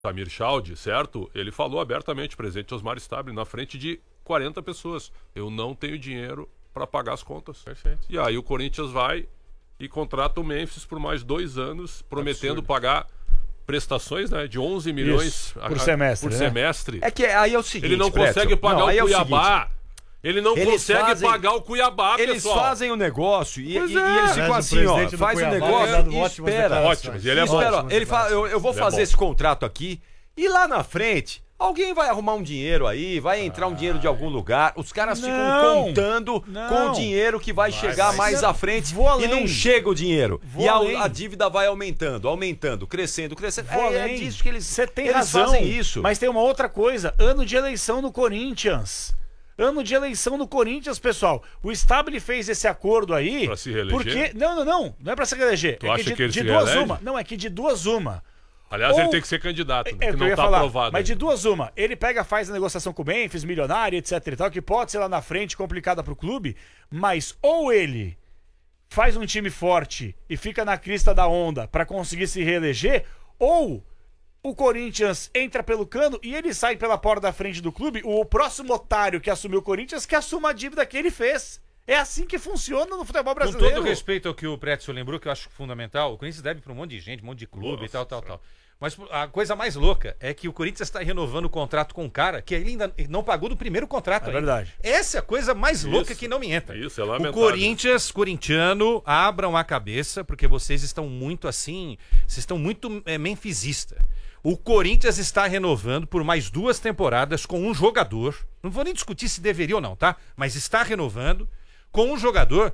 Samir Chaldi, certo? Ele falou abertamente, presidente Osmar Stabile, na frente de 40 pessoas. Eu não tenho dinheiro para pagar as contas. Perfeito. E aí o Corinthians vai e contrata o Memphis por mais 2 anos, prometendo pagar prestações, né, de 11 milhões por semestre. É que aí é o seguinte, ele não consegue pagar o Cuiabá. Ele não consegue pagar o Cuiabá, pessoal. Eles fazem o negócio e eles ficam Mas assim, ó, presidente do faz o Cuiabá negócio dando e ótimas espera. declarações. Ele é bom. Espera, ele fala, eu vou fazer esse contrato aqui e lá na frente alguém vai arrumar um dinheiro aí, vai entrar um dinheiro de algum lugar. Os caras ficam contando com o dinheiro que vai chegar mais à frente e não chega o dinheiro. E a dívida vai aumentando, crescendo. É disso que eles fazem isso. Mas tem uma outra coisa, ano de eleição no Corinthians. Ano de eleição no Corinthians, pessoal. O Stabile fez esse acordo aí. Pra se reeleger? Porque... Não é pra se reeleger. Tu acha que ele se duas reelege? uma. Não, é que de 2 uma. Aliás, ele tem que ser candidato, né, É que o que eu não ia tá falar. aprovado. Mas de 2 uma. Ele faz a negociação com o Memphis, milionário, etc e tal, que pode ser lá na frente complicada pro clube, mas ou ele faz um time forte e fica na crista da onda pra conseguir se reeleger, ou o Corinthians entra pelo cano e ele sai pela porta da frente do clube, o próximo otário que assumiu o Corinthians que assuma a dívida que ele fez. É assim que funciona no futebol brasileiro. Com todo respeito ao que o Pretzel lembrou, que eu acho fundamental, o Corinthians deve para um monte de gente, um monte de clube e tal. Mas a coisa mais louca é que o Corinthians está renovando o contrato com um cara que ele ainda não pagou do primeiro contrato. É verdade. Essa é a coisa mais louca que não me entra. Isso, é lamentável. O corintiano, abram a cabeça, porque vocês estão muito assim, vocês estão muito menfisista. O Corinthians está renovando por mais 2 temporadas com um jogador. Não vou nem discutir se deveria ou não, tá? Mas está renovando com um jogador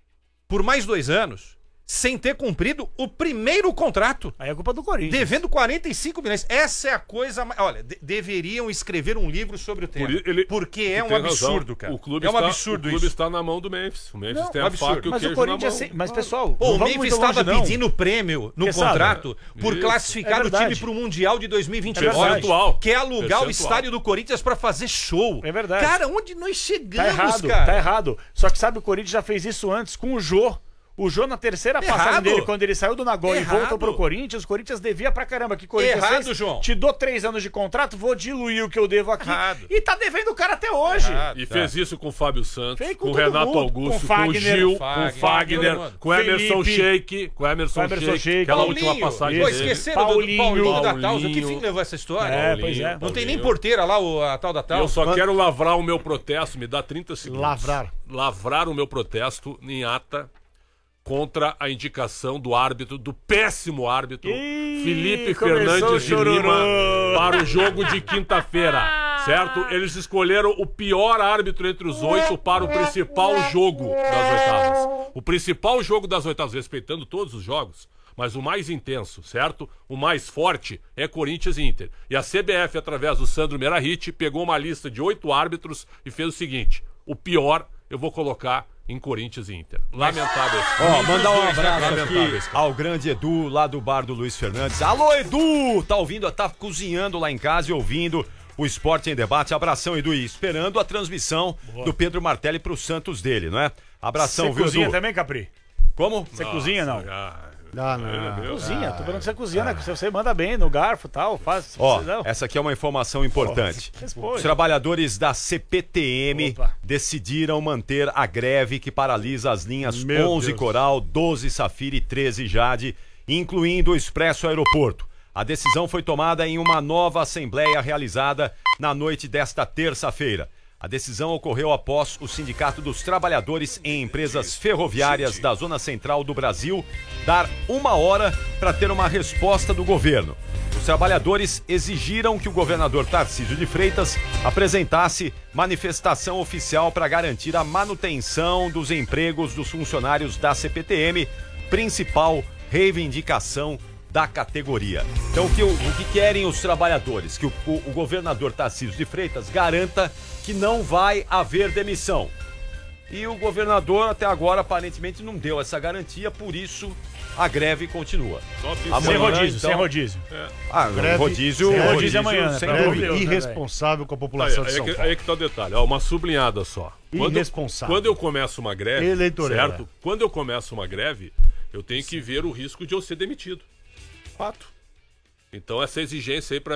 por mais 2 anos, sem ter cumprido o primeiro contrato. Aí é culpa do Corinthians. Devendo 45 milhões. Essa é a coisa... Olha, deveriam escrever um livro sobre o tema. Porque é um absurdo, cara. O clube é um absurdo o clube está na mão do Memphis. O Memphis tem a faca e o mas queijo o Corinthians na mão. Mas, pessoal... O Memphis estava pedindo prêmio no contrato por Isso. classificar o time para o Mundial de 2020. Que é alugar o estádio do Corinthians para fazer show. É verdade. Cara, onde nós chegamos, tá errado, cara? Tá errado. Só que sabe, o Corinthians já fez isso antes com o Jô. O Jô, na terceira passagem dele, quando ele saiu do Nagoya e voltou pro Corinthians, o Corinthians devia pra caramba. Que Corinthians fez? João. Te dou 3 anos de contrato, vou diluir o que eu devo aqui. E tá devendo o cara até hoje. E fez isso com o Fábio Santos, Fez com o todo Renato mundo, Augusto, com com o Gil, Fagner, com o Fagner, com o Emerson Felipe, Sheik, com o Emerson Sheik, aquela última passagem Pô, dele. esqueceram do Paulinho da Tausa. Que fim levou essa história? É, pois é. Não tem nem porteira lá, a tal da Tausa. Eu só quero lavrar o meu protesto, me dá 30 segundos. Lavrar o meu protesto em ata contra a indicação do árbitro, do péssimo árbitro, Felipe Fernandes de Lima, para o jogo de quinta-feira, certo? Eles escolheram o pior árbitro entre os 8 para o principal jogo das oitavas. O principal jogo das oitavas, respeitando todos os jogos, mas o mais intenso, certo? O mais forte é Corinthians e Inter. E a CBF, através do Sandro Merahit, pegou uma lista de 8 árbitros e fez o seguinte: o pior eu vou colocar em Corinthians e Inter. Lamentável. Mandar um abraço aqui ao grande Edu, lá do bar do Luiz Fernandes. Alô, Edu! Tá ouvindo, tá cozinhando lá em casa e ouvindo o Esporte em Debate. Abração, Edu, e esperando a transmissão do Pedro Martelli pro Santos dele, não é? Abração, viu, Edu? Você cozinha também, Capri? Como? Você cozinha, não? Não. Cozinha, tô falando que você cozinha, né? Você manda bem no garfo e tal, faz. Essa aqui é uma informação importante. Os trabalhadores da CPTM decidiram manter a greve que paralisa as linhas 11 Coral, 12 Safira e 13 Jade, incluindo o Expresso Aeroporto. A decisão foi tomada em uma nova assembleia realizada na noite desta terça-feira. A decisão ocorreu após o Sindicato dos Trabalhadores em Empresas Ferroviárias da Zona Central do Brasil dar 1 hora para ter uma resposta do governo. Os trabalhadores exigiram que o governador Tarcísio de Freitas apresentasse manifestação oficial para garantir a manutenção dos empregos dos funcionários da CPTM, principal reivindicação da categoria. Então o que querem os trabalhadores? Que o governador Tarcísio de Freitas garanta que não vai haver demissão. E o governador até agora aparentemente não deu essa garantia, por isso a greve continua. Sem rodízio. Rodízio amanhã, sem né? dúvida. Irresponsável com a população de São Paulo. Aí que tá o detalhe, uma sublinhada só. Irresponsável. Quando eu começo uma greve, Eleitoreira. certo? Quando eu começo uma greve, eu tenho que ver o risco de eu ser demitido. Fato. Então essa exigência aí pra